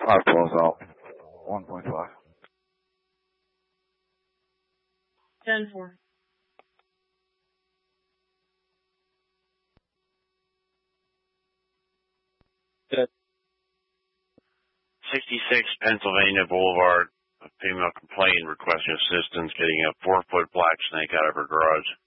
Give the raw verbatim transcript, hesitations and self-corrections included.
five twelve out. one point five. ten four. sixty-six Pennsylvania Boulevard. A female complained requesting assistance getting a four-foot black snake out of her garage.